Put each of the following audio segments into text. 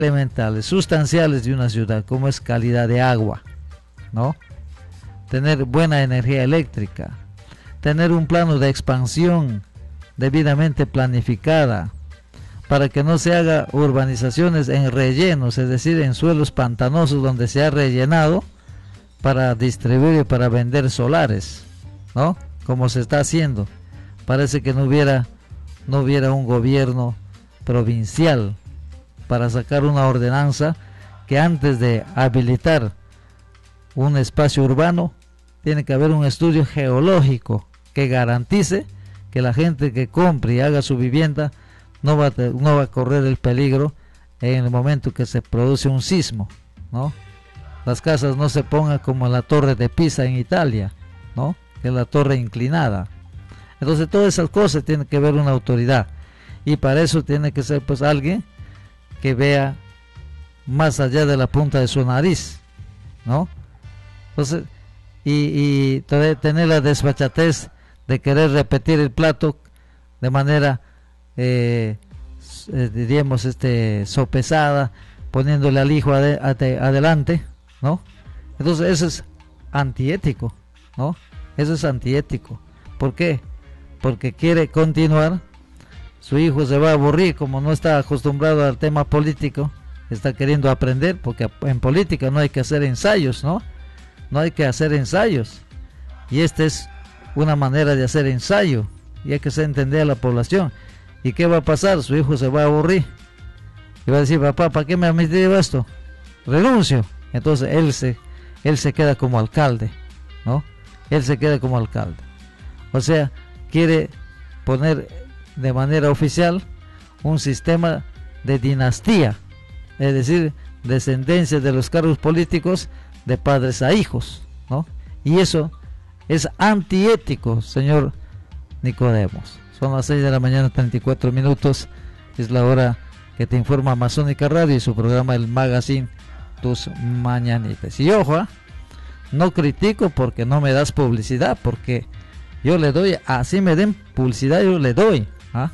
elementales, sustanciales de una ciudad, como es calidad de agua, ¿no? Tener buena energía eléctrica, tener un plano de expansión debidamente planificada, para que no se haga urbanizaciones en rellenos, es decir, en suelos pantanosos donde se ha rellenado para distribuir y para vender solares, ¿no? Como se está haciendo. Parece que no hubiera un gobierno provincial para sacar una ordenanza que antes de habilitar un espacio urbano tiene que haber un estudio geológico que garantice que la gente que compre y haga su vivienda no va a correr el peligro en el momento que se produce un sismo, ¿no? Las casas no se pongan como la torre de Pisa en Italia, ¿no? Que es la torre inclinada. Entonces todas esas cosas tienen que ver una autoridad, y para eso tiene que ser pues alguien que vea más allá de la punta de su nariz, ¿no? Entonces, y tener la desfachatez de querer repetir el plato de manera diríamos sopesada, poniéndole al hijo adelante, ¿no? Entonces eso es antiético, ¿no? Eso es antiético. ¿Por qué? Porque quiere continuar, su hijo se va a aburrir, como no está acostumbrado al tema político, está queriendo aprender, porque en política no hay que hacer ensayos, ¿no? No hay que hacer ensayos, y esta es una manera de hacer ensayo, y hay que hacer entender a la población. ¿Y qué va a pasar? Su hijo se va a aburrir y va a decir: papá, ¿para qué me has metido esto? Renuncio. Entonces él se queda como alcalde, ¿no? Él se queda como alcalde. O sea, quiere poner de manera oficial un sistema de dinastía, es decir, descendencia de los cargos políticos de padres a hijos, ¿no? Y eso es antiético, señor Nicodemos. Son las 6 de la mañana, 34 minutos. Es la hora que te informa Amazónica Radio y su programa El Magazine Tus Mañanitas. Y ojo, no critico porque no me das publicidad, porque yo le doy, así me den publicidad, yo le doy,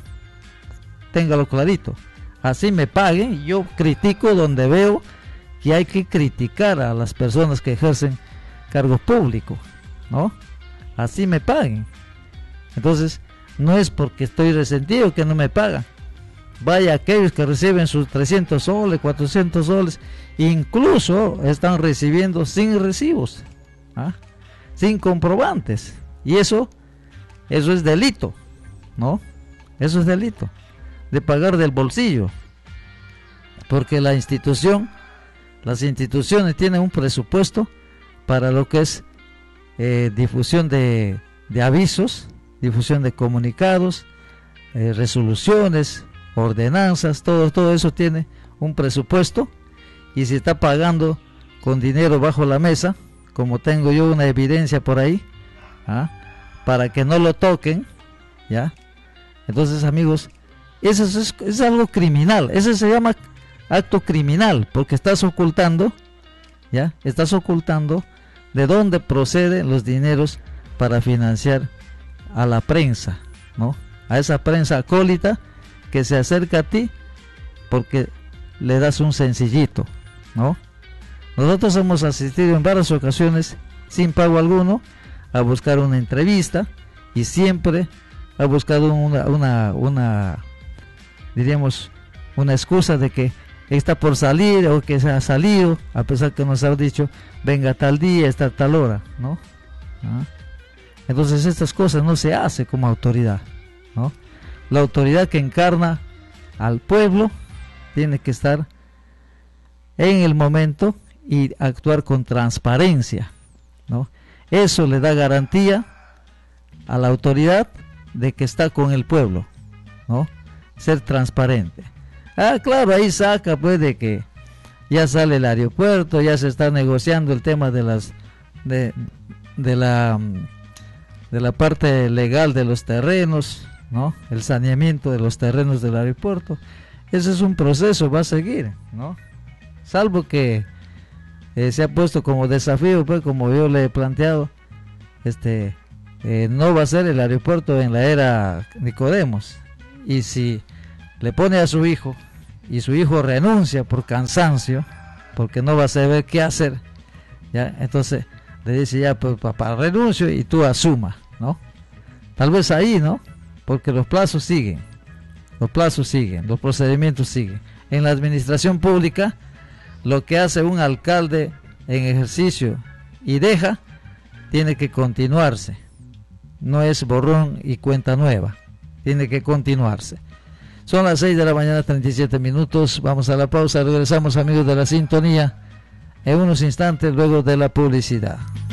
téngalo clarito. Así me paguen, yo critico donde veo que hay que criticar a las personas que ejercen cargos públicos, ¿no? Así me paguen. Entonces, no es porque estoy resentido que no me pagan. Vaya, aquellos que reciben sus 300 soles, 400 soles, incluso están recibiendo sin recibos, sin comprobantes. Y eso es delito, ¿no? Eso es delito, de pagar del bolsillo. Porque las instituciones tienen un presupuesto para lo que es difusión de avisos, difusión de comunicados, resoluciones, ordenanzas, todo eso tiene un presupuesto, y se está pagando con dinero bajo la mesa, como tengo yo una evidencia por ahí, para que no lo toquen, ¿ya? Entonces, amigos, eso es algo criminal, eso se llama acto criminal, porque estás ocultando, ¿ya? Estás ocultando de dónde proceden los dineros para financiar a la prensa, ¿no? A esa prensa acólita que se acerca a ti porque le das un sencillito, ¿no? Nosotros hemos asistido en varias ocasiones sin pago alguno a buscar una entrevista, y siempre ha buscado diríamos, una excusa de que está por salir o que se ha salido, a pesar que nos ha dicho venga tal día, está tal hora, ¿no? Entonces estas cosas no se hace como autoridad, ¿no? La autoridad que encarna al pueblo tiene que estar en el momento y actuar con transparencia, ¿no? Eso le da garantía a la autoridad de que está con el pueblo, ¿no? Ser transparente. Claro, ahí saca pues de que ya sale el aeropuerto, ya se está negociando el tema de la parte legal de los terrenos, ¿no? El saneamiento de los terrenos del aeropuerto. Ese es un proceso, va a seguir, ¿no? Salvo que se ha puesto como desafío, pues, como yo le he planteado, no va a ser el aeropuerto en la era Nicodemos. Y si le pone a su hijo y su hijo renuncia por cansancio, porque no va a saber qué hacer, ¿ya? Entonces le dice, ya, pues, papá, renuncio y tú asuma, ¿no? Tal vez ahí, ¿no? Porque los plazos siguen, los procedimientos siguen. En la administración pública, lo que hace un alcalde en ejercicio y deja, tiene que continuarse. No es borrón y cuenta nueva, tiene que continuarse. Son las 6 de la mañana, 37 minutos. Vamos a la pausa, regresamos, amigos de la sintonía, en unos instantes luego de la publicidad.